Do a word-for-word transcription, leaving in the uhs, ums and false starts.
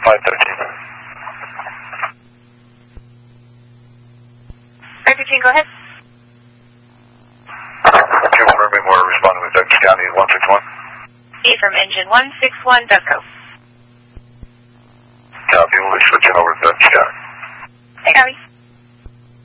five thirteen. five thirteen, go ahead. two one, Mermaid Motor responding with Doug County one six one. E from engine one six one, Duck Go.